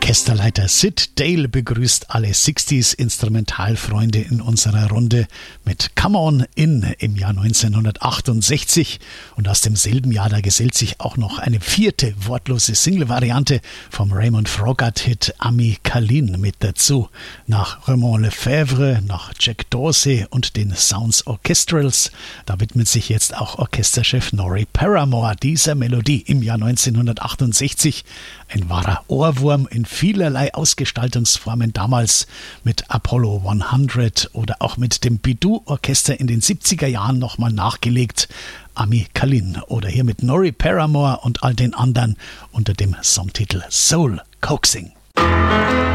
Orchesterleiter Sid Dale begrüßt alle 60s-Instrumentalfreunde in unserer Runde mit Come On In im Jahr 1968. Und aus demselben Jahr, da gesellt sich auch noch eine vierte wortlose Single-Variante vom Raymond Froggatt-Hit Ami Kalin mit dazu. Nach Raymond Lefebvre, nach Jack Dorsey und den Sounds Orchestrals, da widmet sich jetzt auch Orchesterchef Norrie Paramor dieser Melodie im Jahr 1968. Ein wahrer Ohrwurm in vielerlei Ausgestaltungsformen damals mit Apollo 100 oder auch mit dem Bidou-Orchester in den 70er Jahren nochmal nachgelegt. Ami Kalin oder hier mit Norrie Paramor und all den anderen unter dem Songtitel Soul Coaxing.